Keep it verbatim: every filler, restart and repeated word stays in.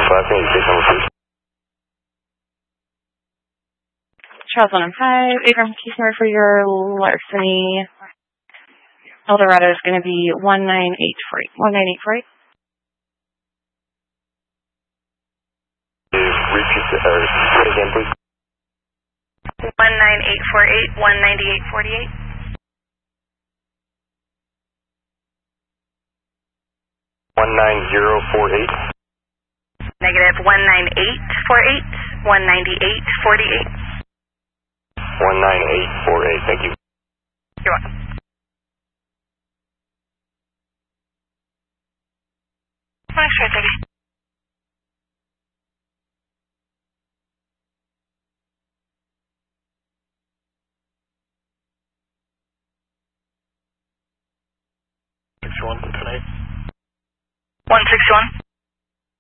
Last name, six number two. Charles one five, Abraham Keesner for your larceny. Eldorado is going to be one nine eight four eight. one nine eight four eight. Repeat the, or say it again, please. one nine eight four eight, one ninety-eight forty-eight. one nine zero four eight. Negative one nine eight four eight, one ninety-eight forty-eight. one nine eight four eight, thank you. You're welcome. Oh, sure, baby. six one tonight. one six one.